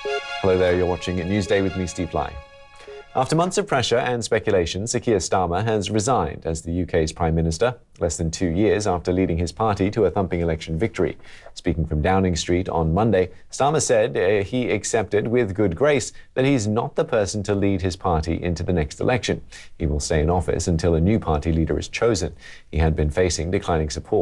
Hello there, you're watching Newsday with me, Steve Lai. After months of pressure and speculation, Sir Keir Starmer has resigned as the UK's Prime Minister, less than 2 years after leading his party to a thumping election victory. Speaking from Downing Street on Monday, Starmer said he accepted with good grace that he's not the person to lead his party into the next election. He will stay in office until a new party leader is chosen. He had been facing declining support